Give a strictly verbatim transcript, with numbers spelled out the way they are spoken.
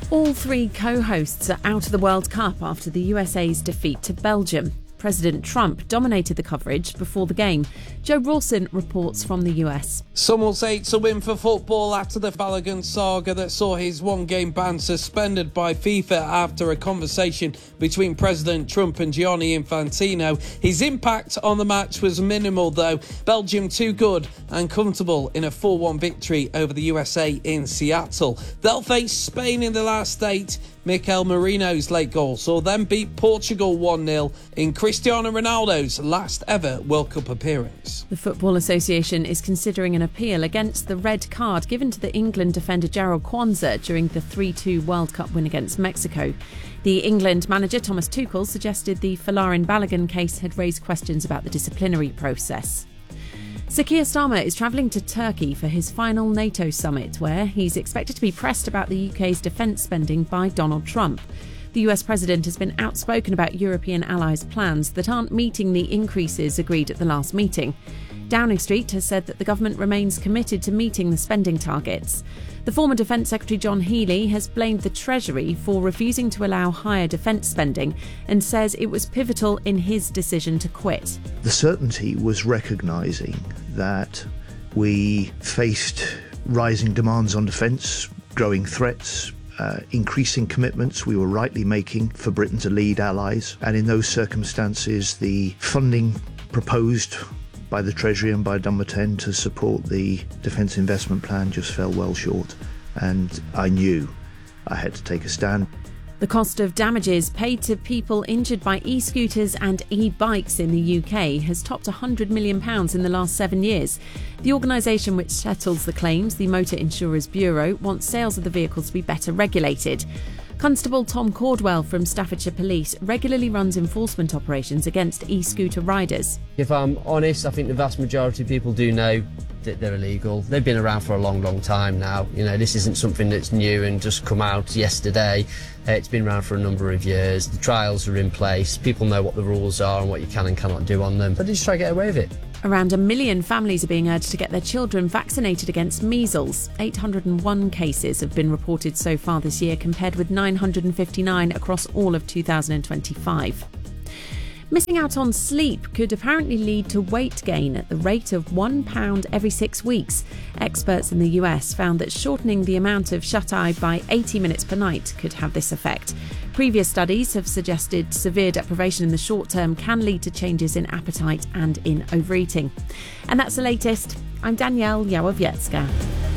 All three co-hosts are out of the World Cup after the U S A's defeat to Belgium. President Trump dominated the coverage before the game. Joe Rawson reports from the U S. Some will say it's a win for football after the Balogun saga that saw his one-game ban suspended by FIFA after a conversation between President Trump and Gianni Infantino. His impact on the match was minimal, though. Belgium too good and comfortable in a four one victory over the U S A in Seattle. They'll face Spain in the last eight. Mikel Merino's late goal saw them beat Portugal one nil in Cristiano Ronaldo's last ever World Cup appearance. The Football Association is considering an appeal against the red card given to the England defender Jarell Quansah during the three two World Cup win against Mexico. The England manager Thomas Tuchel suggested the Folarin Balogun case had raised questions about the disciplinary process. Sir Keir Starmer is travelling to Turkey for his final NATO summit, where he's expected to be pressed about the U K's defence spending by Donald Trump. The U S president has been outspoken about European allies' plans that aren't meeting the increases agreed at the last meeting. Downing Street has said that the government remains committed to meeting the spending targets. The former Defence Secretary John Healey has blamed the Treasury for refusing to allow higher defence spending and says it was pivotal in his decision to quit. The certainty was recognising that we faced rising demands on defence, growing threats, uh, increasing commitments we were rightly making for Britain to lead allies, and in those circumstances the funding proposed by the Treasury and by Dunbarton to support the Defence Investment Plan just fell well short, and I knew I had to take a stand. The cost of damages paid to people injured by e-scooters and e-bikes in the U K has topped one hundred million pounds in the last seven years. The organisation which settles the claims, the Motor Insurers Bureau, wants sales of the vehicles to be better regulated. Constable Tom Cordwell from Staffordshire Police regularly runs enforcement operations against e-scooter riders. If I'm honest, I think the vast majority of people do know that they're illegal. They've been around for a long, long time now. You know, this isn't something that's new and just come out yesterday. Uh, it's been around for a number of years. The trials are in place. People know what the rules are and what you can and cannot do on them. But they just try to get away with it. Around a million families are being urged to get their children vaccinated against measles. eight hundred one cases have been reported so far this year, compared with nine hundred fifty-nine across all of two thousand twenty-five. Missing out on sleep could apparently lead to weight gain at the rate of one pound every six weeks. Experts in the U S found that shortening the amount of shut-eye by eighty minutes per night could have this effect. Previous studies have suggested severe deprivation in the short term can lead to changes in appetite and in overeating. And that's the latest. I'm Danielle Yawowiecka.